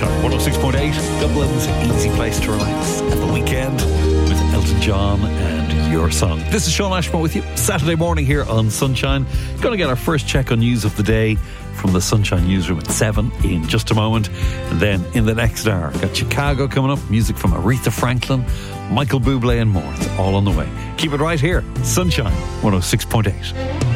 Sunshine 106.8, Dublin's easy place to relax at the weekend with Elton John and Your Song. This is Sean Ashmore with you, Saturday morning here on Sunshine. Going to get our first check on news of the day from the Sunshine Newsroom at 7 in just a moment. And then in the next hour, got Chicago coming up, music from Aretha Franklin, Michael Bublé and more. It's all on the way. Keep it right here, Sunshine 106.8.